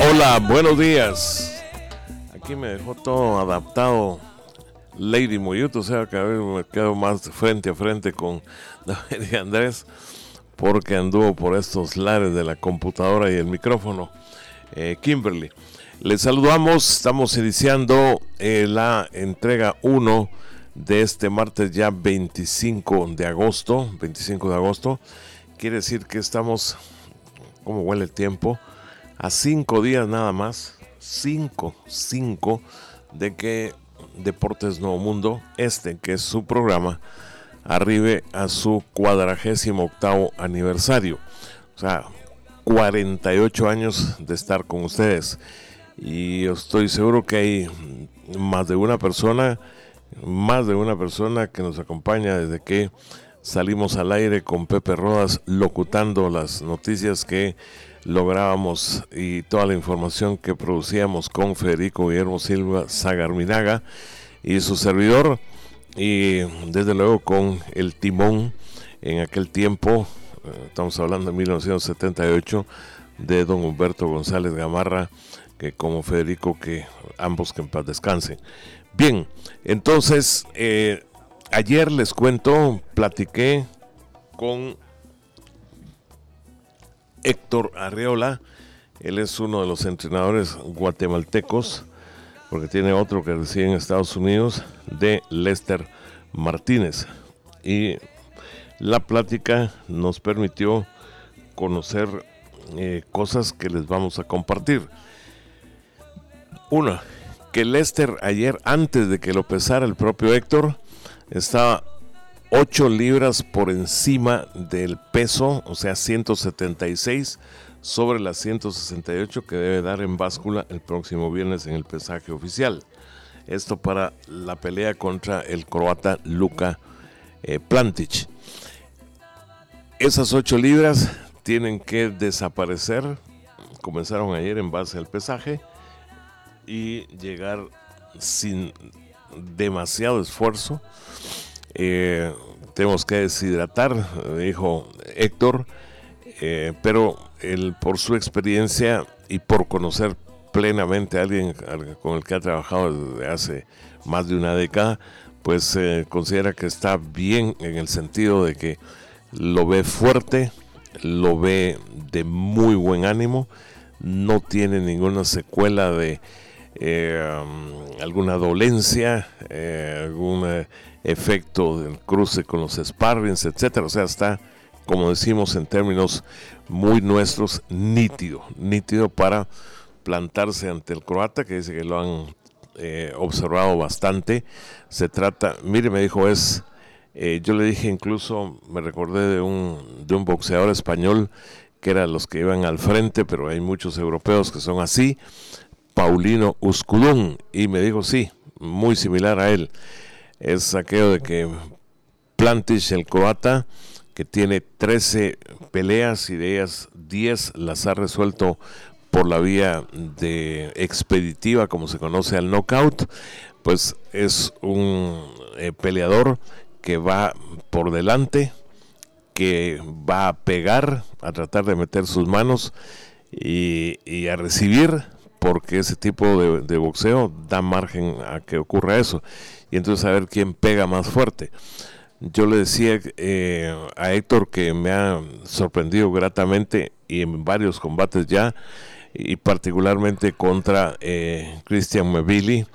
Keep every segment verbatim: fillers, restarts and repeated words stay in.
Hola, buenos días. Aquí me dejó todo adaptado Lady Moyuto, o sea que a ver, me quedo más frente a frente con David y Andrés, porque anduvo por estos lares de la computadora y el micrófono. eh, Kimberly, les saludamos, estamos iniciando eh, la entrega uno de este martes ya veinticinco de agosto, veinticinco de agosto, quiere decir que estamos, ¿cómo huele el tiempo? A cinco días nada más, cinco, cinco, de que Deportes Nuevo Mundo, este que es su programa, arribe a su cuadragésimo octavo aniversario. O sea, cuarenta y ocho años de estar con ustedes. Y estoy seguro que hay más de una persona, más de una persona que nos acompaña desde que salimos al aire con Pepe Rodas locutando las noticias que lográbamos y toda la información que producíamos con Federico Guillermo Silva Sagarminaga y su servidor, y desde luego con el timón en aquel tiempo, estamos hablando de mil novecientos setenta y ocho, de don Humberto González Gamarra, que como Federico, que ambos que en paz descansen. Bien, entonces eh, ayer les cuento, platiqué con Héctor Arreola. Él es uno de los entrenadores guatemaltecos, porque tiene otro que reside en Estados Unidos, de Lester Martínez. Y la plática nos permitió conocer eh, cosas que les vamos a compartir. Una, que Lester ayer, antes de que lo pesara el propio Héctor, estaba ocho libras por encima del peso, o sea ciento setenta y seis sobre las ciento sesenta y ocho que debe dar en báscula el próximo viernes en el pesaje oficial. Esto para la pelea contra el croata Luka eh, Plantic. Esas ocho libras tienen que desaparecer, comenzaron ayer en base al pesaje, y llegar sin demasiado esfuerzo. Eh, tenemos que deshidratar, dijo Héctor, eh, pero él, por su experiencia y por conocer plenamente a alguien con el que ha trabajado desde hace más de una década, pues eh, considera que está bien, en el sentido de que lo ve fuerte, lo ve de muy buen ánimo, no tiene ninguna secuela de Eh, um, alguna dolencia, eh, algún eh, efecto del cruce con los sparrings, etcétera. O sea, está, como decimos en términos muy nuestros, nítido, nítido para plantarse ante el croata, que dice que lo han eh, observado bastante. Se trata, mire, me dijo, es, eh, yo le dije, incluso me recordé de un, de un boxeador español que eran los que iban al frente, pero hay muchos europeos que son así, Paulino Usculum, y me dijo, sí, muy similar a él. Es aquello de que Plantic, el croata, que tiene trece peleas y de ellas diez las ha resuelto por la vía de expeditiva, como se conoce al knockout, pues es un eh, peleador que va por delante, que va a pegar, a tratar de meter sus manos y, y a recibir, porque ese tipo de, de boxeo da margen a que ocurra eso, y entonces a ver quién pega más fuerte. Yo le decía eh, a Héctor que me ha sorprendido gratamente y en varios combates ya, y particularmente contra eh, Christian Mevili,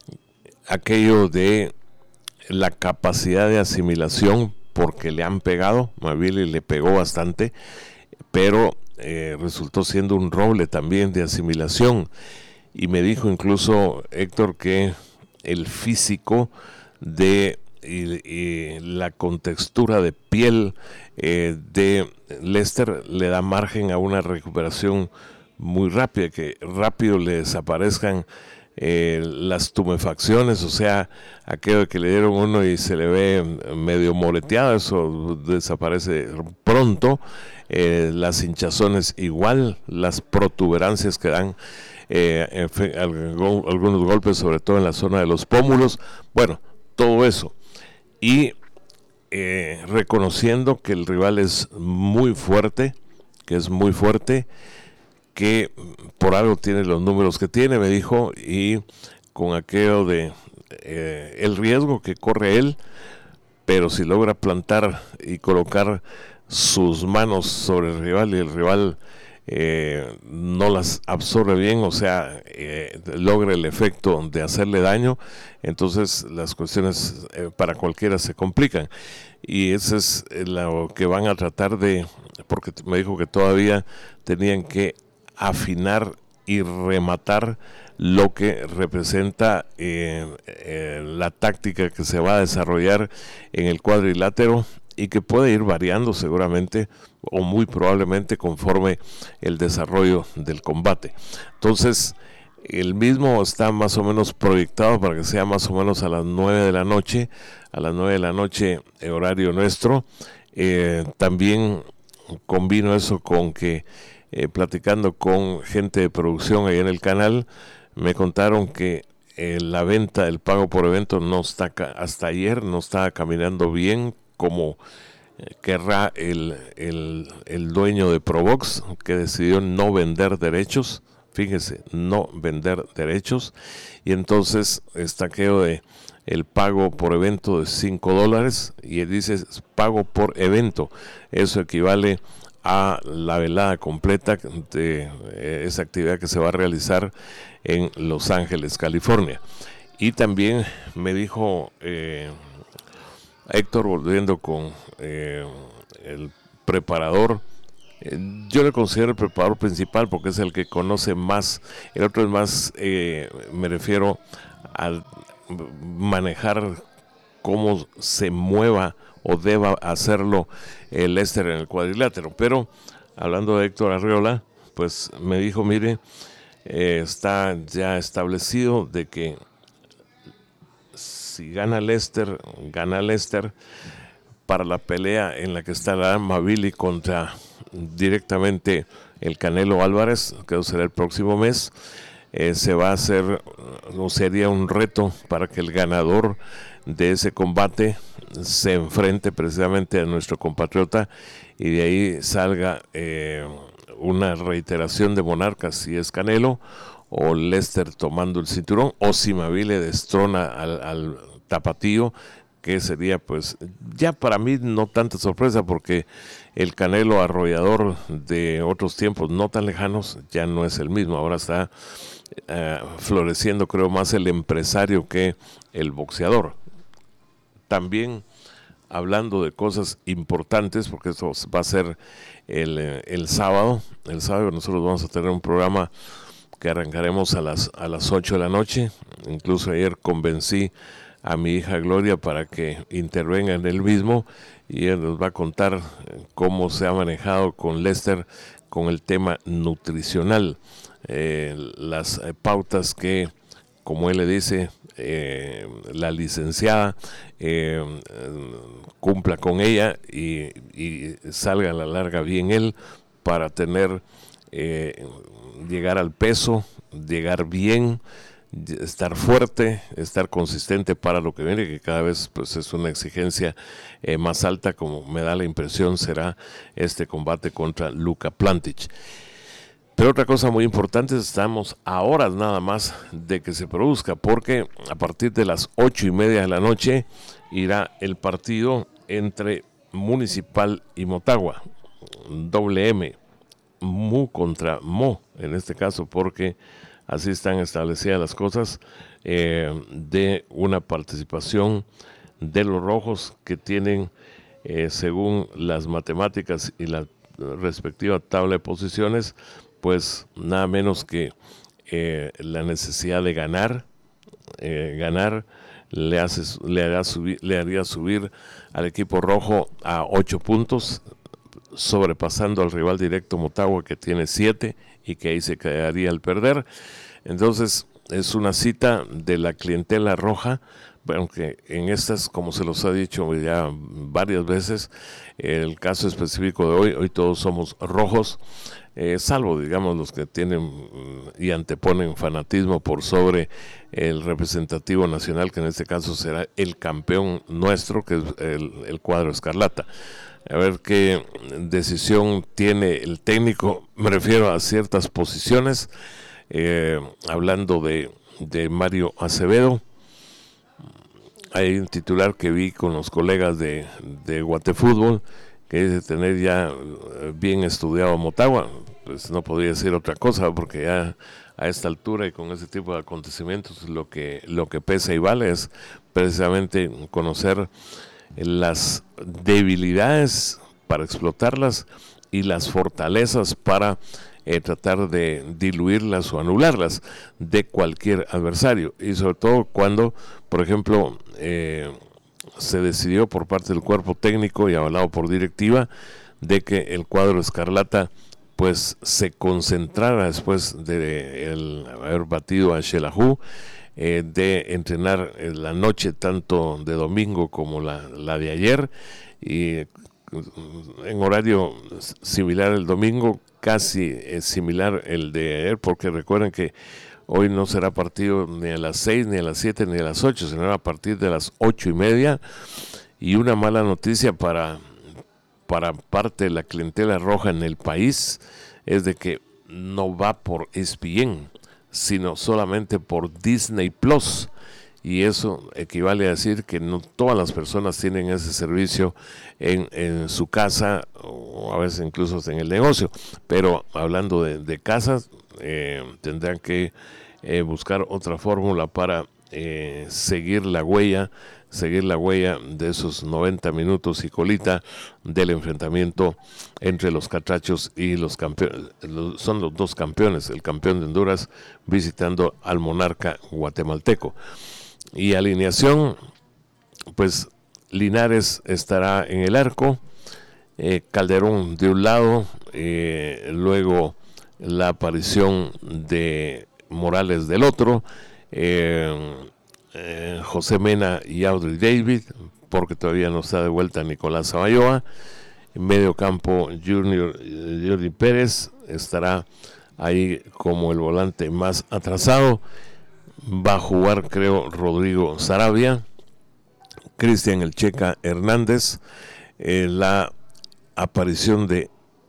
aquello de la capacidad de asimilación, porque le han pegado, Mevili le pegó bastante, pero Eh, resultó siendo un roble también de asimilación. Y me dijo incluso Héctor que el físico de y, y la contextura de piel eh, de Lester le da margen a una recuperación muy rápida, que rápido le desaparezcan eh, las tumefacciones, o sea, aquello que le dieron uno y se le ve medio moreteado, eso desaparece pronto. Eh, las hinchazones igual, las protuberancias que dan eh, en fin, algo, algunos golpes, sobre todo en la zona de los pómulos, bueno, todo eso. Y eh, reconociendo que el rival es muy fuerte, que es muy fuerte, que por algo tiene los números que tiene, me dijo, y con aquello de eh, el riesgo que corre él, pero si logra plantar y colocar sus manos sobre el rival y el rival eh, no las absorbe bien, o sea, eh, logra el efecto de hacerle daño, entonces las cuestiones eh, para cualquiera se complican. Y eso es lo que van a tratar de, porque me dijo que todavía tenían que afinar y rematar lo que representa eh, eh, la táctica que se va a desarrollar en el cuadrilátero y que puede ir variando seguramente o muy probablemente conforme el desarrollo del combate. Entonces, el mismo está más o menos proyectado para que sea más o menos a las nueve de la noche, a las nueve de la noche, horario nuestro. Eh, también combino eso con que eh, platicando con gente de producción ahí en el canal, me contaron que eh, la venta, el pago por evento no está, hasta ayer no estaba caminando bien como eh, querrá el, el, el dueño de Provox, que decidió no vender derechos. Fíjese, no vender derechos, y entonces está aquello de el pago por evento de cinco dólares, y él dice pago por evento, eso equivale a la velada completa de eh, esa actividad que se va a realizar en Los Ángeles, California. Y también me dijo eh, Héctor, volviendo con eh, el preparador, yo le considero el preparador principal porque es el que conoce más, el otro es más, eh, me refiero al manejar cómo se mueva o deba hacerlo el Lester en el cuadrilátero. Pero hablando de Héctor Arriola, pues me dijo, mire, eh, está ya establecido de que si gana Lester, gana Lester para la pelea en la que estará Mavili contra directamente el Canelo Álvarez, que será el próximo mes. Eh, se va a hacer, o sería un reto para que el ganador de ese combate se enfrente precisamente a nuestro compatriota y de ahí salga eh, una reiteración de monarcas, si es Canelo o Lester tomando el cinturón, o si Mavili destrona al, al tapatío, que sería pues ya para mí no tanta sorpresa porque el Canelo arrollador de otros tiempos no tan lejanos ya no es el mismo, ahora está uh, floreciendo creo más el empresario que el boxeador. También hablando de cosas importantes, porque esto va a ser el, el sábado, el sábado nosotros vamos a tener un programa que arrancaremos a las, a las ocho de la noche, incluso ayer convencí a mi hija Gloria para que intervenga en el mismo y ella nos va a contar cómo se ha manejado con Lester con el tema nutricional, eh, las eh, pautas que, como él le dice, eh, la licenciada eh, cumpla con ella y, y salga a la larga bien él para tener, eh, llegar al peso, llegar bien, estar fuerte, estar consistente para lo que viene, que cada vez pues es una exigencia eh, más alta, como me da la impresión será este combate contra Luka Plantic. Pero otra cosa muy importante, estamos a horas nada más de que se produzca, porque a partir de las ocho y media de la noche irá el partido entre Municipal y Motagua, doble M, Mu contra Mo, en este caso, porque así están establecidas las cosas, eh, de una participación de los rojos que tienen, eh, según las matemáticas y la respectiva tabla de posiciones, pues nada menos que eh, la necesidad de ganar, eh, ganar le, hace, le, hará subir, le haría subir al equipo rojo a ocho puntos, sobrepasando al rival directo Motagua, que tiene siete y que ahí se quedaría al perder. Entonces es una cita de la clientela roja, aunque en estas, como se los ha dicho ya varias veces, el caso específico de hoy, hoy todos somos rojos, eh, salvo, digamos, los que tienen y anteponen fanatismo por sobre el representativo nacional, que en este caso será el campeón nuestro, que es el, el cuadro escarlata. A ver qué decisión tiene el técnico, me refiero a ciertas posiciones, eh, hablando de, de Mario Acevedo. Hay un titular que vi con los colegas de, de Guatefútbol, que es de tener ya bien estudiado Motagua. Pues no podría decir otra cosa, porque ya a esta altura y con ese tipo de acontecimientos lo que, lo que pesa y vale es precisamente conocer las debilidades para explotarlas y las fortalezas para eh, tratar de diluirlas o anularlas de cualquier adversario, y sobre todo cuando, por ejemplo, eh, se decidió por parte del cuerpo técnico y avalado por directiva de que el cuadro escarlata pues se concentrara después de el haber batido a Xelajú, eh, de entrenar en la noche tanto de domingo como la, la de ayer, y en horario similar el domingo, casi eh, similar el de ayer, porque recuerden que hoy no será partido ni a las seis, ni a las siete, ni a las ocho, sino a partir de las ocho y media. Y una mala noticia para, para parte de la clientela roja en el país es de que no va por E S P N, sino solamente por Disney Plus. Y eso equivale a decir que no todas las personas tienen ese servicio en, en su casa, o a veces incluso en el negocio. Pero hablando de, de casas, eh, tendrán que eh, buscar otra fórmula para eh, seguir la huella, seguir la huella de esos noventa minutos y colita del enfrentamiento entre los catrachos y los campeones. Son los dos campeones, el campeón de Honduras visitando al monarca guatemalteco. Y alineación, pues Linares estará en el arco, eh, Calderón de un lado, eh, luego la aparición de Morales del otro, eh, eh, José Mena y Audrey David, porque todavía no está de vuelta Nicolás Abayoa. En medio campo, Junior Jordi Pérez estará ahí como el volante más atrasado. Va a jugar, creo, Rodrigo Sarabia, Cristian El Checa Hernández, eh, la aparición de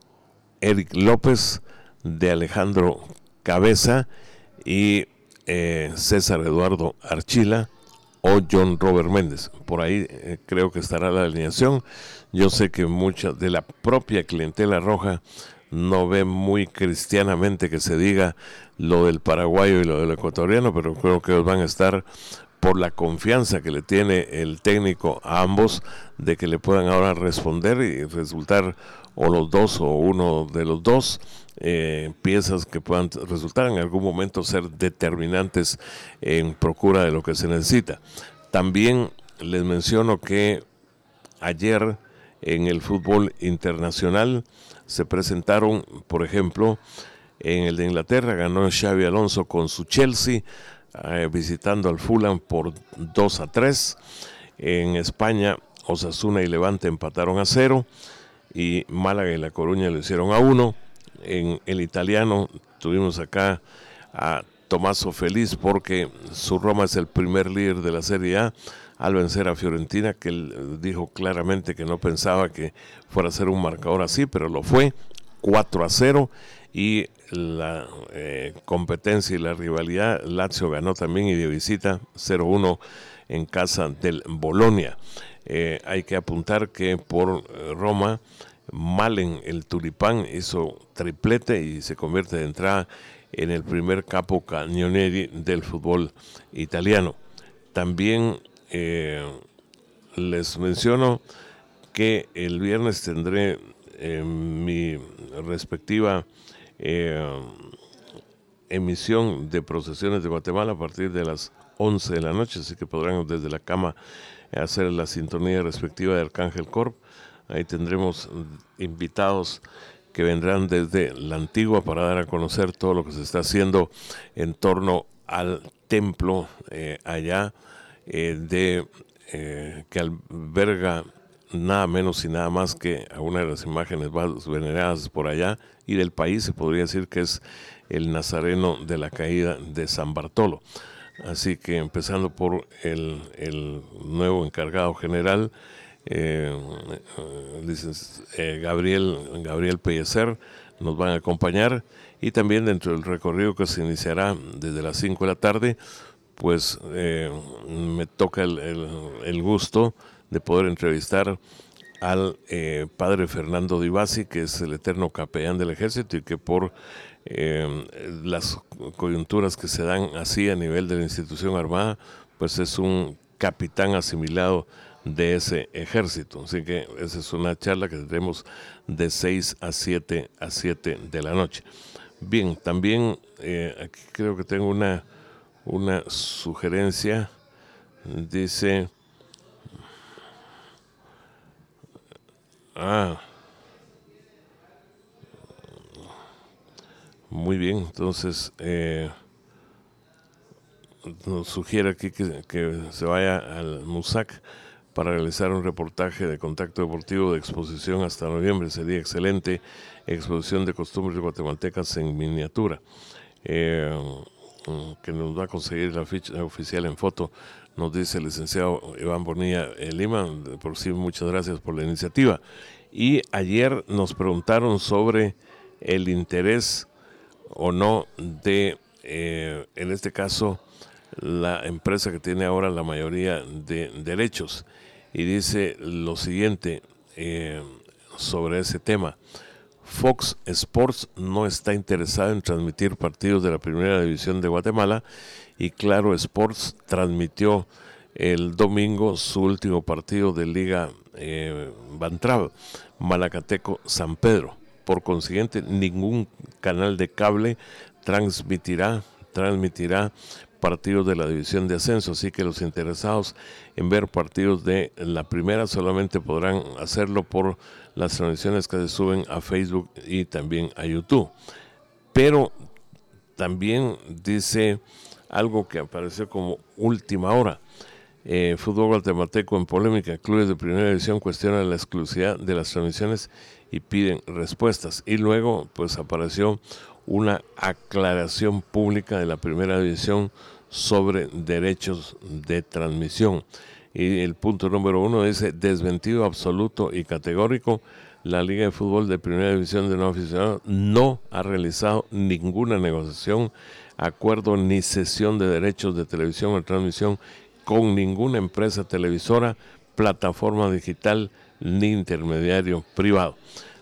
Eric López, de Alejandro Cabeza y eh, César Eduardo Archila o John Robert Méndez. Por ahí eh, creo que estará la alineación. Yo sé que mucha de la propia clientela roja no ve muy cristianamente que se diga lo del paraguayo y lo del ecuatoriano, pero creo que van a estar por la confianza que le tiene el técnico a ambos de que le puedan ahora responder y resultar o los dos o uno de los dos eh, piezas que puedan resultar en algún momento ser determinantes en procura de lo que se necesita. También les menciono que ayer en el fútbol internacional se presentaron, por ejemplo, en el de Inglaterra ganó Xabi Alonso con su Chelsea, eh, visitando al Fulham por dos a tres. En España, Osasuna y Levante empataron a cero, y Málaga y La Coruña lo hicieron a uno. En el italiano tuvimos acá a Tommaso Feliz, porque su Roma es el primer líder de la Serie A, al vencer a Fiorentina, que él dijo claramente que no pensaba que fuera a ser un marcador así, pero lo fue, cuatro a cero, y la eh, competencia y la rivalidad, Lazio ganó también y de visita cero uno en casa del Bolonia. Eh, hay que apuntar que por Roma, Malen, el tulipán, hizo triplete y se convierte de entrada en el primer capo cañoneri del fútbol italiano. También eh, les menciono que el viernes tendré eh, mi respectiva eh, emisión de Procesiones de Guatemala a partir de las once de la noche, así que podrán desde la cama hacer la sintonía respectiva de Arcángel Corp. Ahí tendremos invitados que vendrán desde la Antigua para dar a conocer todo lo que se está haciendo en torno al templo eh, allá eh, de eh, que alberga nada menos y nada más que a una de las imágenes más veneradas por allá y del país, se podría decir que es el Nazareno de la Caída de San Bartolo. Así que empezando por el, el nuevo encargado general, eh, eh, Gabriel, Gabriel Pellecer, nos van a acompañar, y también dentro del recorrido que se iniciará desde las cinco de la tarde, pues eh, me toca el, el, el gusto de poder entrevistar al eh, padre Fernando Di Bassi, que es el eterno capellán del ejército y que por eh, las coyunturas que se dan así a nivel de la institución armada, pues es un capitán asimilado de ese ejército. Así que esa es una charla que tendremos de seis a siete de la noche. Bien, también eh, aquí creo que tengo una, una sugerencia. Dice... Ah, muy bien, entonces eh, nos sugiere aquí que, que se vaya al MUSAC para realizar un reportaje de contacto deportivo de exposición hasta noviembre. Sería excelente, exposición de costumbres guatemaltecas en miniatura, eh, que nos va a conseguir la ficha oficial en foto, nos dice el licenciado Iván Bonilla eh, Lima. Por sí, muchas gracias por la iniciativa. Y ayer nos preguntaron sobre el interés o no de, eh, en este caso, la empresa que tiene ahora la mayoría de derechos. Y dice lo siguiente eh, sobre ese tema: Fox Sports no está interesado en transmitir partidos de la Primera División de Guatemala, y Claro Sports transmitió el domingo su último partido de Liga eh, Bantrab, Malacateco San Pedro. Por consiguiente, ningún canal de cable transmitirá, transmitirá partidos de la división de ascenso, así que los interesados en ver partidos de la primera solamente podrán hacerlo por las transmisiones que se suben a Facebook y también a YouTube. Pero también dice algo que apareció como última hora. Eh, fútbol guatemalteco en polémica. Clubes de primera división cuestionan la exclusividad de las transmisiones y piden respuestas. Y luego pues apareció una aclaración pública de la primera división sobre derechos de transmisión. Y el punto número uno dice: desmentido absoluto y categórico. La Liga de Fútbol de Primera División de no aficionados no ha realizado ninguna negociación, acuerdo ni cesión de derechos de televisión o transmisión con ninguna empresa televisora, plataforma digital ni intermediario privado.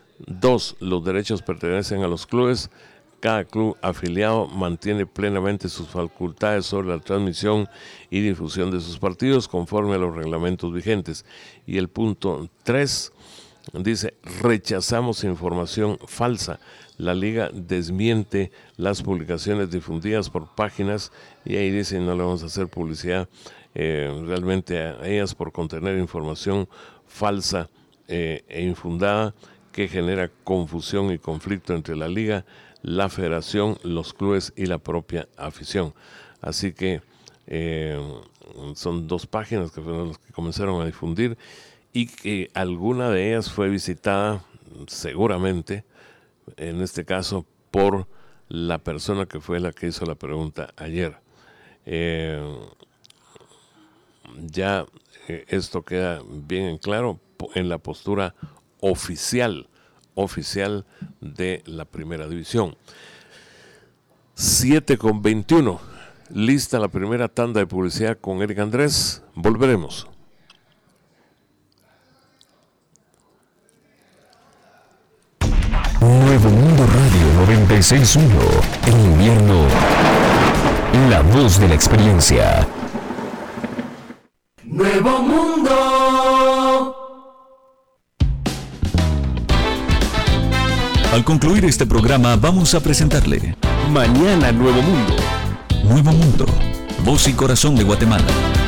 Dos, los derechos pertenecen a los clubes. Cada club afiliado mantiene plenamente sus facultades sobre la transmisión y difusión de sus partidos conforme a los reglamentos vigentes. Y el punto tres dice: rechazamos información falsa. La Liga desmiente las publicaciones difundidas por páginas, y ahí dice: no le vamos a hacer publicidad eh, realmente a ellas por contener información falsa eh, e infundada que genera confusión y conflicto entre la Liga, la federación, los clubes y la propia afición. Así que eh, son dos páginas que fueron las que comenzaron a difundir, y que alguna de ellas fue visitada seguramente, en este caso, por la persona que fue la que hizo la pregunta ayer. Eh, ya eh, esto queda bien en claro en la postura oficial, oficial de la Primera División. siete con veintiuno. Lista la primera tanda de publicidad con Eric Andrés. Volveremos. Nuevo Mundo Radio noventa y seis punto uno. En invierno, la voz de la experiencia. Nuevo Mundo. Al concluir este programa vamos a presentarle Mañana Nuevo Mundo. Nuevo Mundo, voz y corazón de Guatemala.